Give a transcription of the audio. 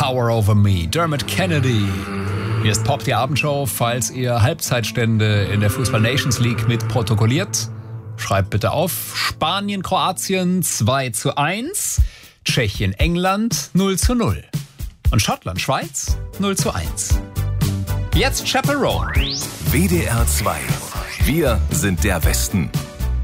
Power Over Me, Dermot Kennedy. Hier ist Pop, die Abendshow. Falls ihr Halbzeitstände in der Fußball Nations League mit protokolliert, schreibt bitte auf. Spanien, Kroatien 2:1, Tschechien, England 0:0 und Schottland, Schweiz 0:1. Jetzt Chaperone. WDR 2. Wir sind der Westen.